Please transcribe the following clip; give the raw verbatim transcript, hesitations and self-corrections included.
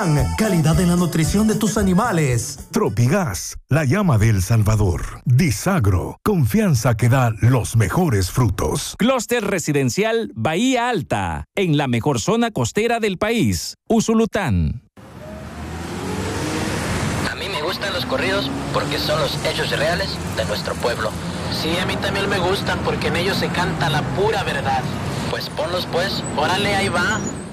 Calidad en la nutrición de tus animales. Tropigas, la llama de El Salvador. Disagro, confianza que da los mejores frutos. Clúster residencial Bahía Alta, en la mejor zona costera del país, Usulután. A mí me gustan los corridos porque son los hechos reales de nuestro pueblo. Sí, a mí también me gustan porque en ellos se canta la pura verdad. Pues ponlos pues. Órale, ahí va.